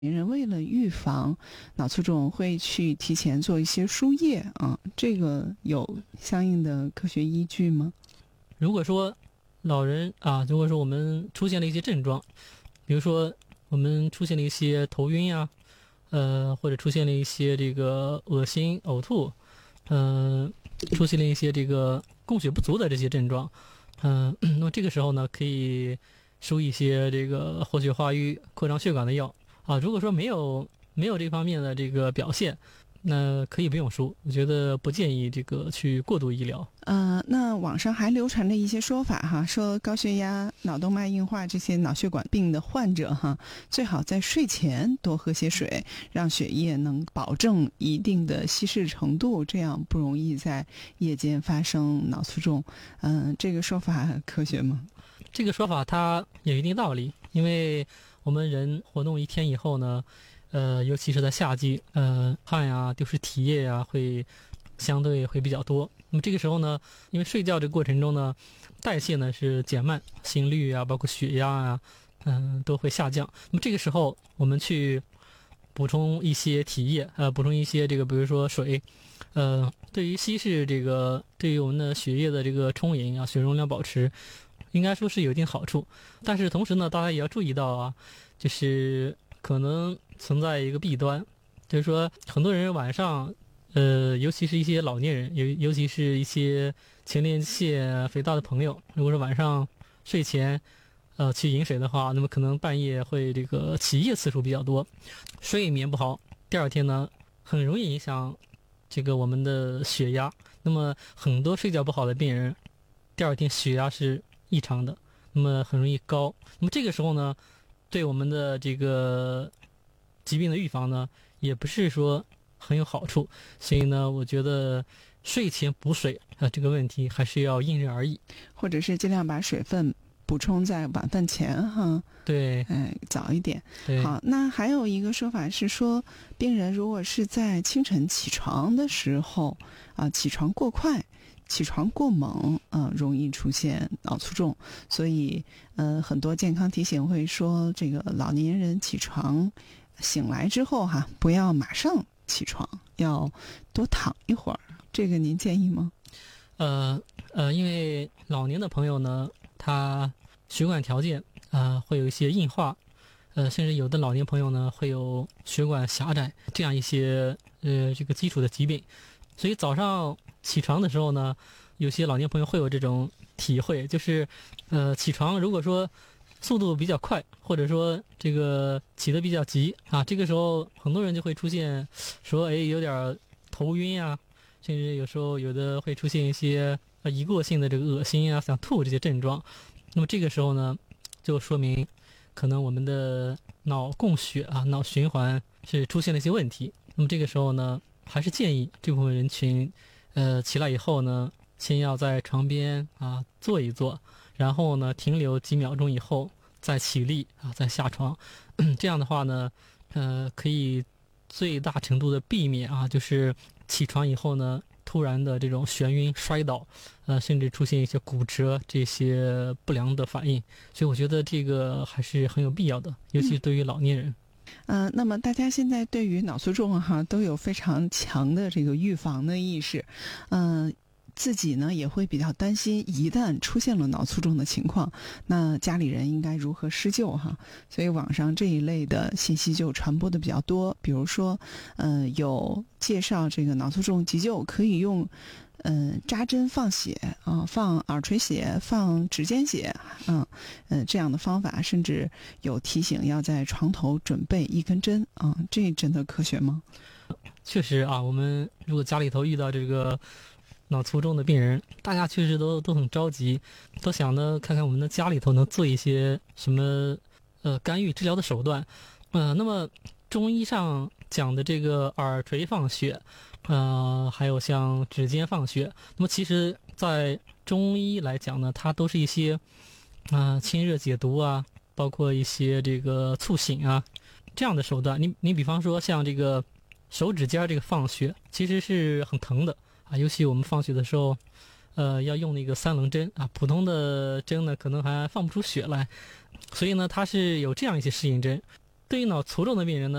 人为了预防脑卒中，会去提前做一些输液啊，这个有相应的科学依据吗？ 如果说老人啊，如果说我们出现了一些症状，比如说我们出现了一些头晕啊，或者出现了一些这个恶心、呕吐，出现了一些这个供血不足的这些症状，那么这个时候呢，可以输一些这个活血化瘀、扩张血管的药啊。如果说没有这方面的这个表现，那可以不用输，我觉得不建议这个去过度医疗。 那网上还流传着一些说法哈，说高血压、脑动脉硬化这些脑血管病的患者哈，最好在睡前多喝些水，让血液能保证一定的稀释程度，这样不容易在夜间发生脑卒中。这个说法科学吗？ 这个说法它有一定道理，因为我们人活动一天以后呢，尤其是在夏季，汗呀、丢失体液呀，会相对会比较多。那么这个时候呢，因为睡觉这个过程中呢，代谢呢是减慢，心率啊，包括血压啊，都会下降。那么这个时候，我们去补充一些体液，补充一些这个，比如说水，对于稀释这个，对于我们的血液的这个充盈啊，血容量保持，应该说是有一定好处。但是同时呢，大家也要注意到啊，就是可能存在一个弊端，就是说很多人晚上，尤其是一些老年人，尤其是一些前列腺肥大的朋友，如果说晚上睡前，去饮水的话，那么可能半夜会这个起夜次数比较多，睡眠不好，第二天呢很容易影响这个我们的血压。那么很多睡觉不好的病人，第二天血压是异常的，那么很容易高。那么这个时候呢，对我们的这个疾病的预防呢，也不是说很有好处。所以呢，我觉得睡前补水这个问题还是要因人而异， 或者是尽量把水分补充在晚饭前哈。 对， 早一点。 对。 好，那还有一个说法是说，病人如果是在清晨起床的时候起床过快、起床过猛容易出现脑卒中。所以很多健康提醒会说，这个老年人起床醒来之后不要马上起床，要多躺一会儿。这个您建议吗？ 因为老年的朋友呢，他血管条件会有一些硬化，甚至有的老年朋友呢会有血管狭窄这样一些这个基础的疾病。所以早上起床的时候呢，有些老年朋友会有这种体会，就是起床如果说速度比较快，或者说这个起得比较急这个时候很多人就会出现说有点头晕啊，甚至有时候有的会出现一些一过性的这个恶心想吐这些症状。那么这个时候呢，就说明可能我们的脑供血脑循环是出现了一些问题。那么这个时候呢，还是建议这部分人群起来以后呢，先要在床边坐一坐，然后呢停留几秒钟以后再起立再下床。这样的话呢，可以最大程度的避免就是起床以后呢突然的这种眩晕、摔倒，甚至出现一些骨折这些不良的反应。所以我觉得这个还是很有必要的，尤其是对于老年人。 那么大家现在对于脑卒中都有非常强的这个预防的意识，自己呢也会比较担心，一旦出现了脑卒中的情况，那家里人应该如何施救所以网上这一类的信息就传播的比较多。比如说有介绍这个脑卒中急救可以用扎针放血放耳垂血、放指尖血这样的方法，甚至有提醒要在床头准备一根针这真的科学吗？ 确实我们如果家里头遇到这个脑卒中的病人，大家确实都很着急，都想呢看看我们的家里头能做一些什么干预治疗的手段。那么中医上讲的这个耳垂放血，还有像指尖放血，那么其实在中医来讲呢，它都是一些清热解毒包括一些这个促醒这样的手段。你比方说像这个手指尖这个放血，其实是很疼的尤其我们放血的时候要用那个3棱针普通的针呢可能还放不出血来，所以呢它是有这样一些适应针。 对于脑卒中的病人呢，